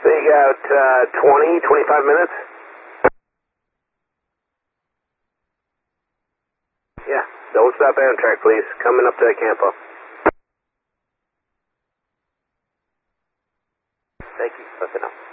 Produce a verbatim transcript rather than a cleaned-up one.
We got uh, twenty, twenty-five minutes. Yeah, don't stop Amtrak, please. Coming up to Campo. Thank you. That's enough.